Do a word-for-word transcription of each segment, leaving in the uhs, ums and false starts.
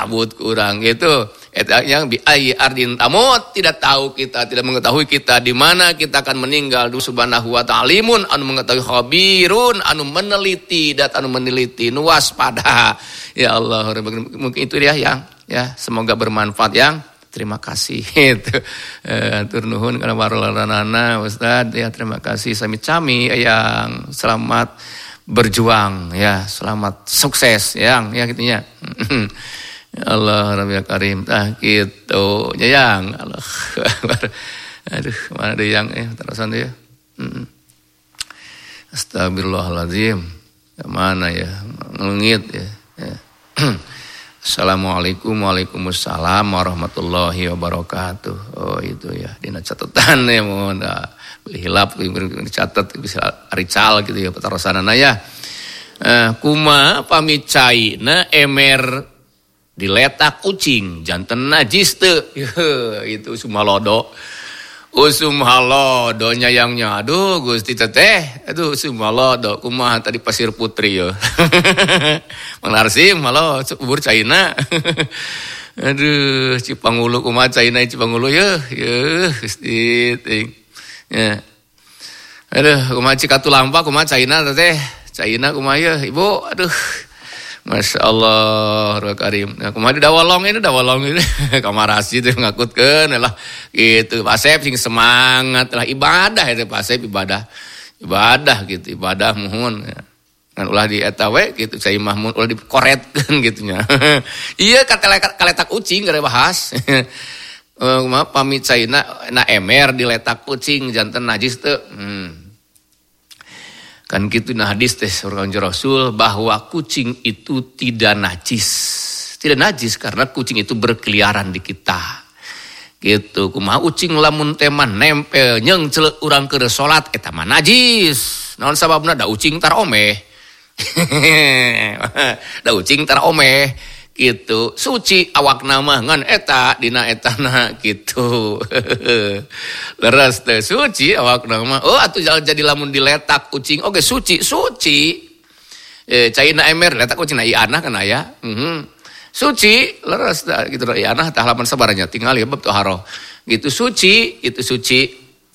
cabut kurang gitu. Eta yang bi ayyi ardin tamut, tidak tahu kita, tidak mengetahui kita di mana kita akan meninggal. Du subhanahu wa ta'alimun anu mengetahui, khabirun anu meneliti dan anu meneliti, nu waspada. Ya Allah, mungkin itu dia yang ya semoga bermanfaat yang terima kasih itu. Eh, atur nuhun kana warolanana Ustaz ya, terima kasih sami cami yang selamat berjuang ya, selamat sukses yang ya gitunya. Ya Allah Rabbi Karim tah kitu nyayang Allah. Aduh mana ada yang eh terusan ya. Hmm. Astagfirullahaladzim. Mana ya ngelengit ya. Ya. Assalamualaikum waalaikumsalam warahmatullahi wabarakatuh. Oh itu ya dina catatan ya mohon beli hilap dicatat bisa rical gitu ya petarosanana ya. Eh, kuma pamicaina emer diletak ucing janten najis teu. Itu sumalodo. Usum halodo nyayangnya. Aduh Gusti teteh. Aduh usum halodo. Kumaha tadi Pasir Putri ya. Mang Narsim halo ubur caina. Aduh Cipangulu kumaha caina Cipangulu ya. Ya Gusti ting. Ya. Aduh kumaha Cikatulampa kumaha caina teteh. Caina kumaha ya Ibu. Aduh Masya Allah, Rabbi Karim. Nah, kemarin dawalong ini, dawalong ini. Kamarasi itu ngakutkan lah. Gitu, Pak Sep sing semangat lah. Ibadah itu Pak Sep, ibadah. Ibadah gitu, ibadah muhun. Kan ulah di etawe gitu, saya mahmun ulah dikoretkan gitunya. Iya, kaletak ucing, gak ada bahas. Maaf, pamit saya na, na emer diletak kucing, jantan najis tuh. Hmm. Kan gitu nah hadis teh surga Rasul bahwa kucing itu tidak najis. Tidak najis karena kucing itu berkeliaran di kita. Gitu kumaha ucing lamun teh mah nempel nyeung ceuleuh urang keur salat eta mah najis. Naon sababna da ucing tar omeh. Da ucing tar omeh gitu. Suci awakna mah ngan eta dina etana gitu. Leres teh suci awakna mah. Oh atuh jadi lamun diletak ucing oge suci, suci. Eh caina emer letak ucing na ieu anak kan aya. Mhm. Suci, leres teh gitu ieu anak tah halaman sabaranya tinggal ya bab toharoh. Gitu suci, itu suci.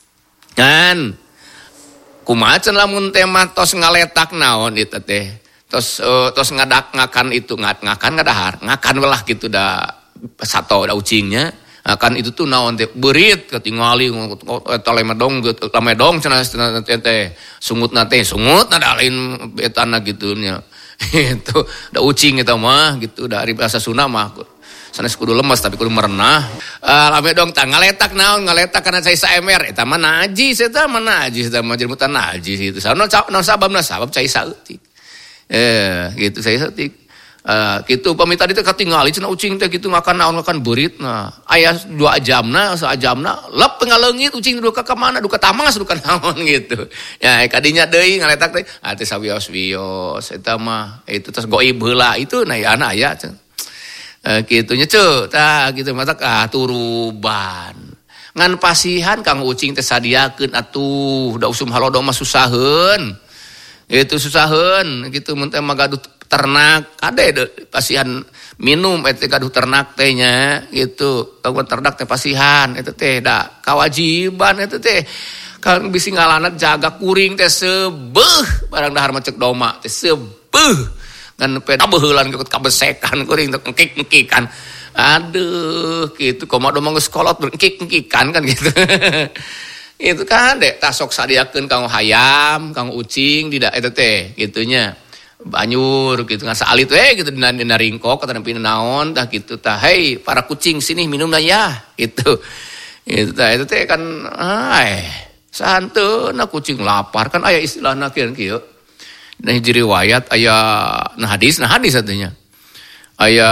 Kan kumaha cenah lamun teh mah tos ngaletak naon itu teh. Tos uh, tos ngadak ngakan itu ngak ngakan ngadahar ngakan welah gitu da sato da ucingnya ngakan itu tuh naon teh beurit ketingali eta lemedong lemedong cenah teh sungutna teh sungutna da lain betana gitu nya itu da ucing eta mah gitu dari bahasa Sunda mah sanes kudu lemes tapi kudu merenah uh, lemedong tah ngaletak naon ngaletak kana cai saemer eta mah najis eta mah najis eta mah jadi mutan najis itu sanon sababna sabab cai saeutik. Eh gitu saya setik uh, gitu pamit tadi teh katingali cenah ucing teh gitu ngakan naon ngakan beurit nah aya dua jamna sajamna lep ngaleungit ucing duka ka mana duka tamas duka naon gitu ya kadinya deui ngaletak teh atuh sawios-wios eta mah itu tos goib heula itu nah ya ana aya uh, kitu nya ceu tah gitu mata ah turuban ngan pasihan kang ucing teh sadiakeun atuh da usum halodo mah susaheun. Itu susaheun gitu mun teh magaduh ternak kade pasihan minum eta gaduh ternak teh nya gitu kawan ternak teh pasihan eta teh da kawajiban eta teh kan bisi ngalanak jaga kuring teh sebeuh barang dahar mah cek doma teh sebeuh ngan peda beuheulan ke kabesekan kuring teh engkik-engkikan aduh gitu komodo mah geus kolot engkik-engkikan kan gitu. Itu kan dek tasok sadiakeun kang hayam, kang ucing tidak eta teh gitunya. Banyur gitu kan saalit we gitu dina dina ringkok kata nepi naon tah gitu tah. Hei para kucing sini minumna ya gitu. Itu tah eta teh kan ai santeuna kucing lapar kan aya istilahna kieu. Nah hiji riwayat aya nah hadis nah hadis atunya. Aya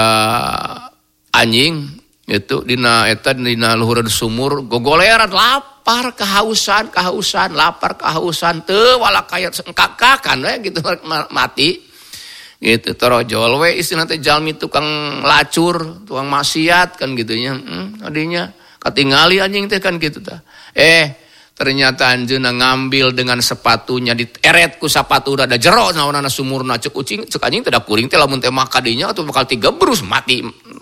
anjing itu dina eta dina luhureun sumur gogoleran lapar. Lapar, kehausan, kehausan, lapar, kehausan, teu walak kaya engkakakan we gitu mati. Gitu torojol we istilahna teh jalmi tukang lacur, tukang maksiat kan gitunya. Hmm, adinya katingali anjing teh kan gitu tah. Eh, ternyata anjeunna ngambil dengan sepatunya dieret ku sapatu ada jero naonana sumurna cek ucing, cek anjing teh da kuring teh lamun teh mah kadinya atuh bakal tigebrus mati.